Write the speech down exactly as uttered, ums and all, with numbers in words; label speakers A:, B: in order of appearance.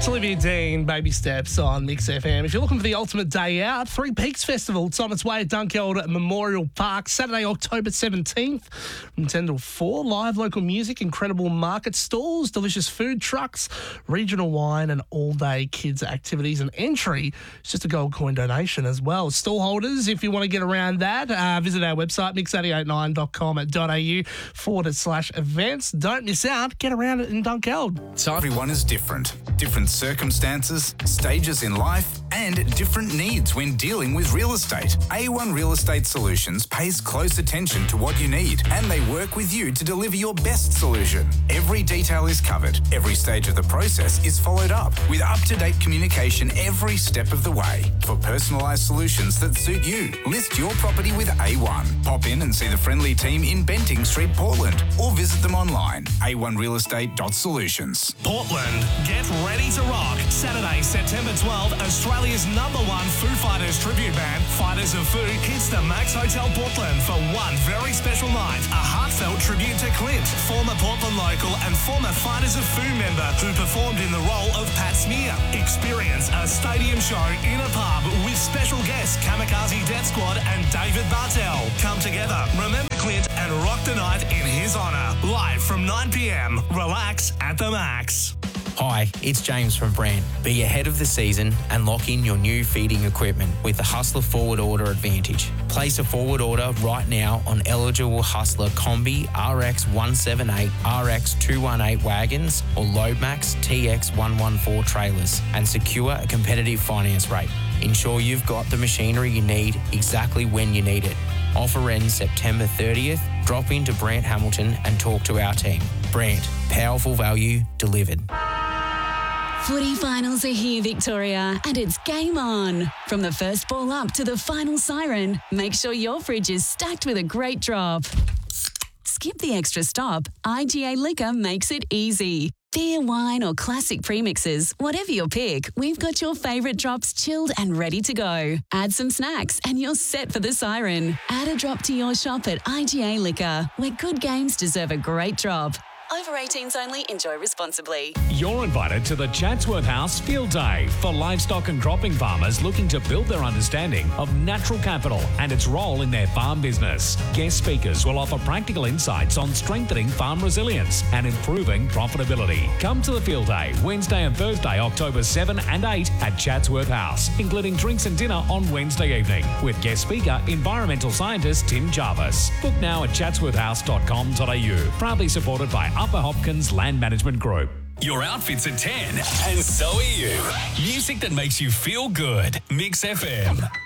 A: It's Olivia Dean, Baby Steps on Mix F M. If you're looking for the ultimate day out, Three Peaks Festival, it's on its way at Dunkeld Memorial Park, Saturday, October seventeenth, from ten till four. Live local music, incredible market stalls, delicious food trucks, regional wine, and all-day kids activities. And entry is just a gold coin donation as well. Stall holders, if you want to get around that, uh, visit our website, mix eight eight nine dot com dot a u forward slash events. Don't miss out. Get around it in Dunkeld.
B: So everyone is different. Different circumstances, stages in life, and different needs when dealing with real estate. A one Real Estate Solutions pays close attention to what you need, and they work with you to deliver your best solution. Every detail is covered. Every stage of the process is followed up with up-to-date communication every step of the way for personalised solutions that suit you. List your property with A one. Pop in and see the friendly team in Benting Street, Portland, or visit them online, a one real estate dot solutions.
C: Portland, get ready to rock. Saturday, September twelfth, Australia's number one Foo Fighters tribute band, Fighters of Foo, hits the Max Hotel Portland for one very special night. A heartfelt tribute to Clint, former Portland local and former Fighters of Foo member who performed in the role of Pat Smear. Experience a stadium show in a pub with special guests Kamikaze Death Squad and David Bartel. Come together, remember Clint, and rock the night in his honour. Live from nine p.m. Relax at the Max.
D: Hi, it's James from Brand. Be ahead of the season and lock in your new feeding equipment with the Hustler Forward Order Advantage. Place a forward order right now on eligible Hustler Combi R X one seventy-eight, R X two eighteen wagons or Loadmax T X one fourteen trailers and secure a competitive finance rate. Ensure you've got the machinery you need exactly when you need it. Offer ends September thirtieth. Drop into Brant Hamilton and talk to our team. Brant, powerful value delivered.
E: Footy finals are here, Victoria, and it's game on. From the first ball up to the final siren, make sure your fridge is stacked with a great drop. Skip the extra stop. I G A Liquor makes it easy. Beer, wine or classic premixes, whatever your pick, we've got your favourite drops chilled and ready to go. Add some snacks and you're set for the siren. Add a drop to your shop at I G A Liquor, where good games deserve a great drop. Over eighteens only. Enjoy responsibly.
F: You're invited to the Chatsworth House Field Day for livestock and cropping farmers looking to build their understanding of natural capital and its role in their farm business. Guest speakers will offer practical insights on strengthening farm resilience and improving profitability. Come to the Field Day Wednesday and Thursday, October seventh and eighth at Chatsworth House, including drinks and dinner on Wednesday evening with guest speaker, environmental scientist Tim Jarvis. Book now at chatsworth house dot com dot a u. Proudly supported by Upper Hopkins Land Management Group.
C: Your outfit's a ten, and so are you. Music that makes you feel good. Mix F M.